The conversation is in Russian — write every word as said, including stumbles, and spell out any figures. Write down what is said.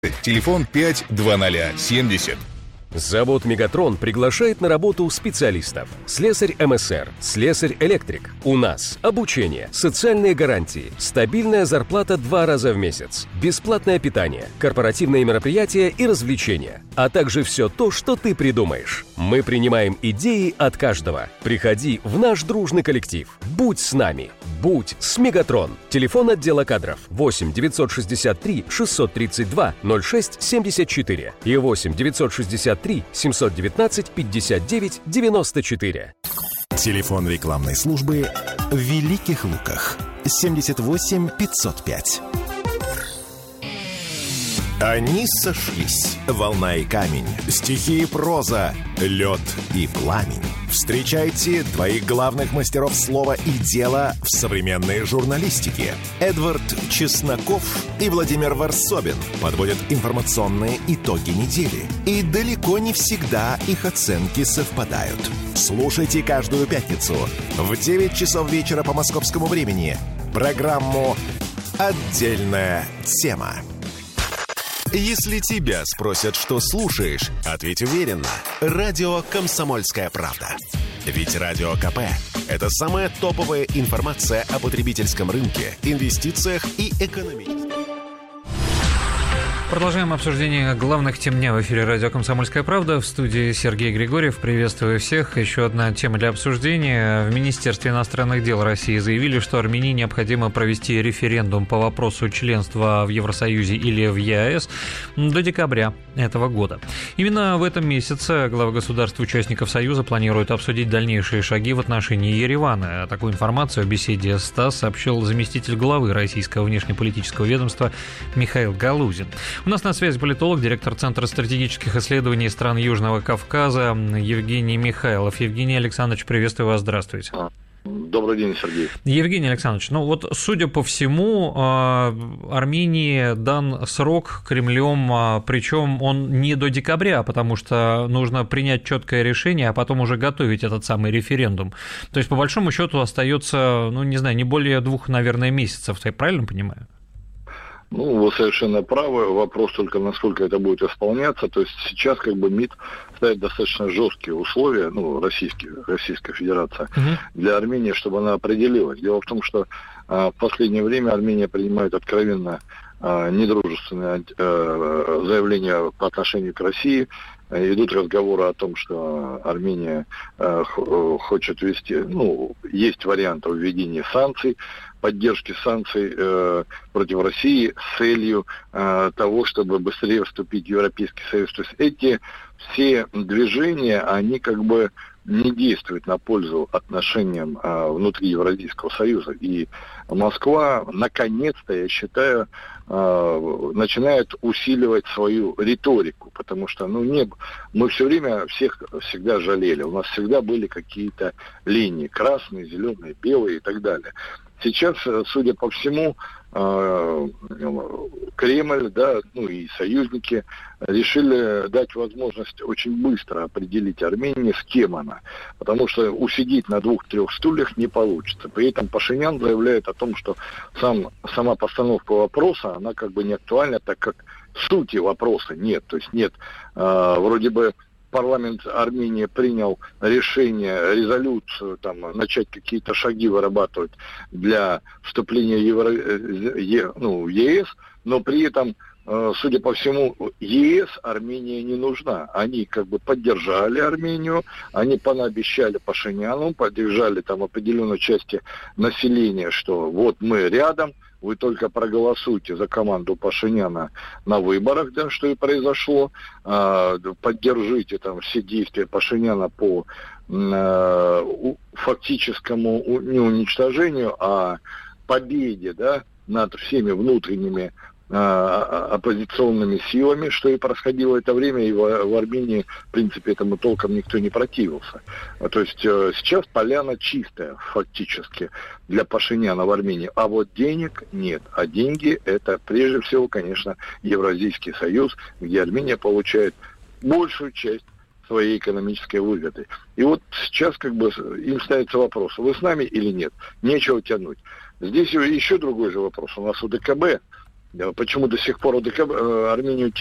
Телефон пять двадцать семьдесят. Завод «Мегатрон» приглашает на работу специалистов. Слесарь эм эс эр, слесарь-электрик. У нас обучение, социальные гарантии, стабильная зарплата два раза в месяц, бесплатное питание, корпоративные мероприятия и развлечения, а также все то, что ты придумаешь. Мы принимаем идеи от каждого. Приходи в наш дружный коллектив. Будь с нами. Будь с «Мегатрон». Телефон отдела кадров восемь девятьсот шестьдесят три шестьсот тридцать два ноль шесть семьдесят четыре и восемь девятьсот шестьдесят три семьсот девятнадцать пятьдесят девять девяносто четыре. Телефон рекламной службы в Великих Луках семьдесят восемь пятьсот пять. Они сошлись. Волна и камень, стихи и проза, лед и пламень. Встречайте двоих главных мастеров слова и дела в современной журналистике. Эдвард Чесноков и Владимир Варсобин подводят информационные итоги недели. И далеко не всегда их оценки совпадают. Слушайте каждую пятницу в девять часов вечера по московскому времени программу «Отдельная тема». Если тебя спросят, что слушаешь, ответь уверенно. Радио «Комсомольская правда». Ведь Радио ка пэ – это самая топовая информация о потребительском рынке, инвестициях и экономике. Продолжаем обсуждение главных тем дня в эфире радио «Комсомольская правда». В студии Сергей Григорьев. Приветствую всех. Еще одна тема для обсуждения. В Министерстве иностранных дел России заявили, что Армении необходимо провести референдум по вопросу членства в Евросоюзе или в е а эс до декабря этого года. Именно в этом месяце главы государств-участников Союза планируют обсудить дальнейшие шаги в отношении Еревана. Такую информацию в беседе с ТАСС сообщил заместитель главы российского внешнеполитического ведомства Михаил Галузин. У нас на связи политолог, директор Центра стратегических исследований стран Южного Кавказа Евгений Михайлов. Евгений Александрович, приветствую вас, здравствуйте. Добрый день, Сергей. Евгений Александрович, ну вот, судя по всему, Армении дан срок Кремлем, причем он не до декабря, потому что нужно принять четкое решение, а потом уже готовить этот самый референдум. То есть, по большому счету, остается, ну, не знаю, не более двух, наверное, месяцев, я правильно понимаю? Ну, вы совершенно правы. Вопрос только, насколько это будет исполняться. То есть сейчас как бы МИД ставит достаточно жесткие условия, ну, российские, Российская Федерация, uh-huh. для Армении, чтобы она определилась. Дело в том, что а, в последнее время Армения принимает откровенно а, недружественные а, заявления по отношению к России. Идут разговоры о том, что Армения э, хочет ввести, ну, есть вариант введения санкций, поддержки санкций э, против России с целью э, того, чтобы быстрее вступить в Европейский Союз. То есть эти все движения, они как бы не действуют на пользу отношениям э, внутри Евразийского Союза. И Москва, наконец-то, я считаю, э, начинает усиливать свою риторику, потому что, ну, не, мы все время всех всегда жалели, у нас всегда были какие-то линии, красные, зеленые, белые и так далее. Сейчас, судя по всему, Кремль, да, ну и союзники решили дать возможность очень быстро определить Армении, с кем она. Потому что усидеть на двух-трех стульях не получится. При этом Пашинян заявляет о том, что сам, сама постановка вопроса, она как бы не актуальна, так как сути вопроса нет. То есть нет, э, вроде бы парламент Армении принял решение, резолюцию, там, начать какие-то шаги вырабатывать для вступления в Евро... е... ну, ЕС, но при этом, судя по всему, ЕС Армении не нужна. Они как бы поддержали Армению, они понаобещали Пашиняну, поддержали там определенной части населения, что вот мы рядом, вы только проголосуйте за команду Пашиняна на выборах, да, что и произошло. Поддержите там все действия Пашиняна по фактическому не уничтожению, а победе, да, над всеми внутренними оппозиционными силами, что и происходило это время, и в, в Армении, в принципе, этому толком никто не противился. То есть сейчас поляна чистая, фактически, для Пашиняна в Армении, а вот денег нет. А деньги — это, прежде всего, конечно, Евразийский Союз, где Армения получает большую часть своей экономической выгоды. И вот сейчас как бы им ставится вопрос, вы с нами или нет? Нечего тянуть. Здесь еще другой же вопрос. У нас у ДКБ Почему до сих пор Армению